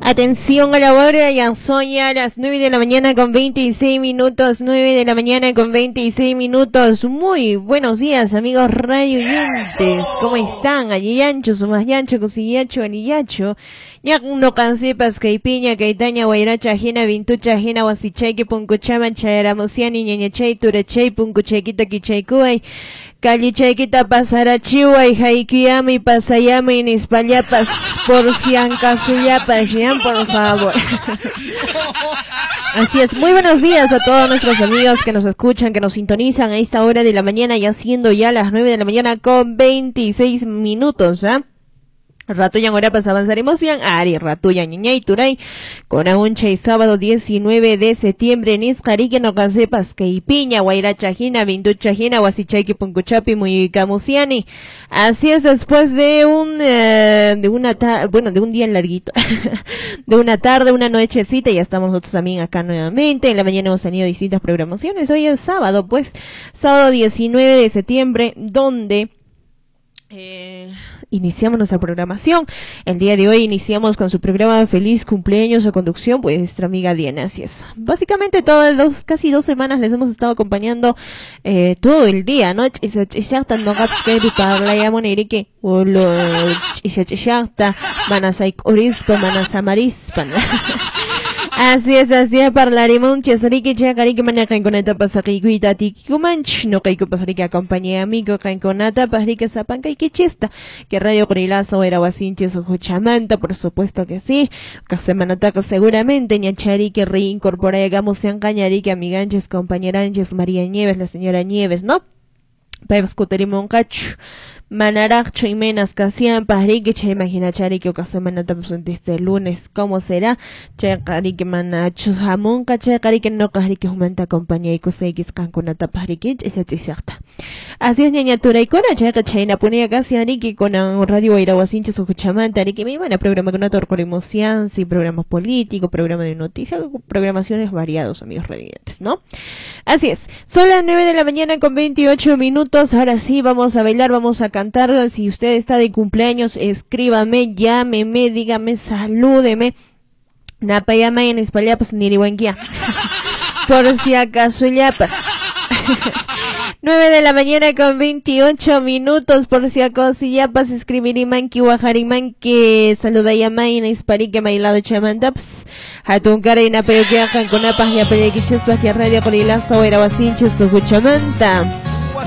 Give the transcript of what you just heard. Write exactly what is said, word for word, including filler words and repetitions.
Atención a la hora, ya son ya las nueve de la mañana con veintiséis minutos, nueve de la mañana con veintiséis minutos. Muy buenos días, amigos radio oyentes. ¿Cómo están? Alliyancho, Sumayancho, Cosillacho, Anillacho. Ya no cansepas, Caipiña, Caitaña, Guairacha, Jena, Vintucha, Jena, Wasichayque, Puncuchama, Chayaramusiani, Ñañachay, Turachay, Puncuchayquita, Kichaycuay. Callichayquita Pasarachihuay, Jaikiyama y Pasayama y Nispallapas, por Ciancasuyapas, ya, por favor. Así es, muy buenos días a todos nuestros amigos que nos escuchan, que nos sintonizan a esta hora de la mañana, ya siendo ya las nueve de la mañana con veintiséis minutos, ¿ah? ¿eh? Ratuyan ahora pues avanzaremos ya Ari Ratuyan Ñañay Turay con auncha y sábado diecinueve de septiembre en Iscarique no cansepas Caipiña Guairachajina Vinduchajina Wasichayque Puncuchapi muy Camusiani. Así es, después de un eh, de una tarde, bueno, de un día larguito de una tarde, una nochecita, ya estamos nosotros también acá nuevamente. En la mañana hemos tenido distintas programaciones. Hoy es sábado, pues sábado diecinueve de septiembre, donde Eh, iniciamos nuestra programación. El día de hoy iniciamos con su programa Feliz Cumpleaños o Conducción, pues nuestra amiga Diana, así es. Básicamente todas dos, casi dos semanas les hemos estado acompañando eh, todo el día, ¿no? Así es, así es, parlaremos chesarique chacarike mañacan con esta pasariquita ticumanch, no caico pasarique acompañé amigo canconata pasarique sapanca y que chista, que radio corilazo era guasinches o juchamanta, por supuesto que sí, que semana taco seguramente, ñacharique reincorpora llegamos sean cañarique amiganches, compañeranches, María Nieves, la señora Nieves, ¿no? Pebs cuterimon cacho. Manaracho y menas casian parique che imagina chari que semana desde el lunes cómo será che cari que manacho jamón cache cari que no cari que humanta compañía y cosegis cancunata parique esa cierta. Así es ñañatura y cona che cache na ponía casi ari que con radio irahuasinche su chamanta ari que me iban a programa con una torcoremocian sí programas políticos, programa de noticias, programaciones variados, amigos radiantes, ¿no? Así es, son las nueve de la mañana con veintiocho minutos. Ahora sí vamos a bailar, vamos a cantar. Si usted está de cumpleaños, escríbame, llámeme, dígame, salúdeme. Napayama en Espallapas, Nirihuanquia. Por si acaso yapas. nueve de la mañana con veintiocho minutos, por si acaso yapas, escribiriman ki wajariman que saludayama en Hisparique bailado chamandaps. Hatun karena pero que hagan con apas y apellequiches baje radio corilazo era wasinches su chamanta.